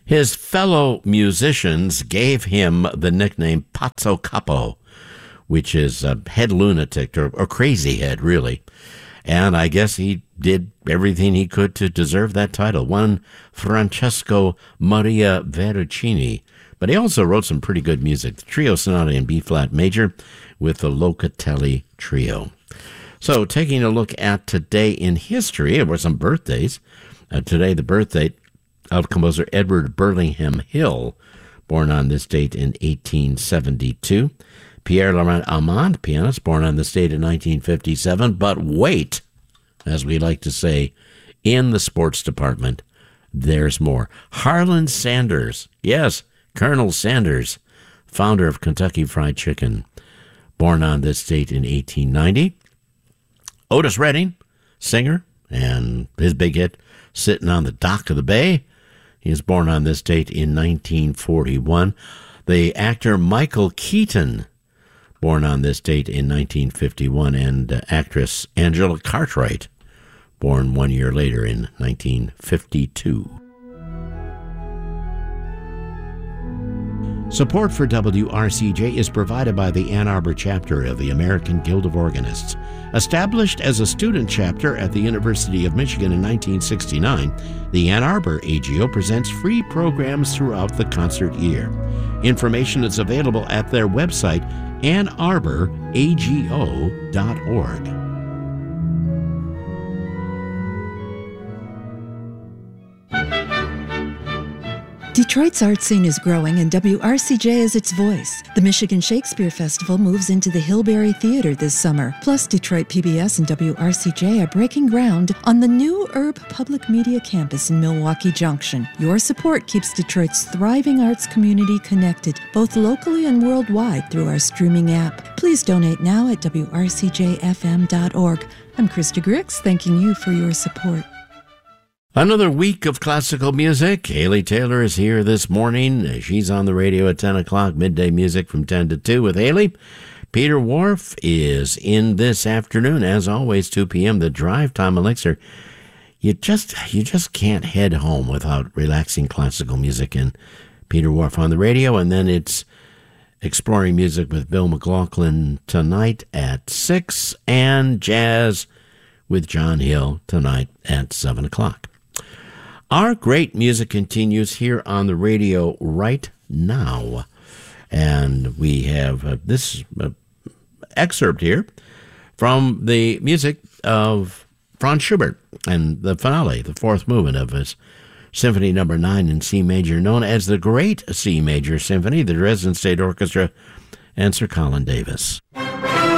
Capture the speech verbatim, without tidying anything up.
His fellow musicians gave him the nickname Pazzo Capo, which is a head lunatic, or, or crazy head, really. And I guess he did everything he could to deserve that title. One Francesco Maria Veracini. But he also wrote some pretty good music. The Trio Sonata in B-flat major with the Locatelli Trio. So taking a look at today in history, there were some birthdays. Uh, today, the birthday of composer Edward Burlingham Hill, born on this date in eighteen seventy-two. Pierre Laurent Amand, pianist, born on this date in nineteen fifty-seven. But wait, as we like to say in the sports department, there's more. Harlan Sanders, yes, Colonel Sanders, founder of Kentucky Fried Chicken, born on this date in eighteen ninety. Otis Redding, singer, and his big hit, Sitting on the Dock of the Bay. He was born on this date in nineteen forty-one. The actor Michael Keaton, born on this date in nineteen fifty-one, and uh, actress Angela Cartwright, born one year later in nineteen fifty-two. Support for W R C J is provided by the Ann Arbor chapter of the American Guild of Organists. Established as a student chapter at the University of Michigan in nineteen sixty-nine, the Ann Arbor A G O presents free programs throughout the concert year. Information is available at their website, ann arbor a g o dot org. Detroit's art scene is growing, and W R C J is its voice. The Michigan Shakespeare Festival moves into the Hillberry Theater this summer. Plus, Detroit P B S and W R C J are breaking ground on the new Herb Public Media Campus in Milwaukee Junction. Your support keeps Detroit's thriving arts community connected, both locally and worldwide, through our streaming app. Please donate now at w r c j f m dot org. I'm Krista Grix, thanking you for your support. Another week of classical music. Haley Taylor is here this morning. She's on the radio at ten o'clock, midday music from ten to two with Haley. Peter Wharf is in this afternoon, as always, two p.m., the Drive Time Elixir. You just you just can't head home without relaxing classical music and Peter Wharf on the radio, and then it's Exploring Music with Bill McLaughlin tonight at six, and Jazz with John Hill tonight at seven o'clock. Our great music continues here on the radio right now. And we have uh, this uh, excerpt here from the music of Franz Schubert and the finale, the fourth movement of his Symphony Number nine in C major, known as the Great C Major Symphony, the Dresden State Orchestra, and Sir Colin Davis.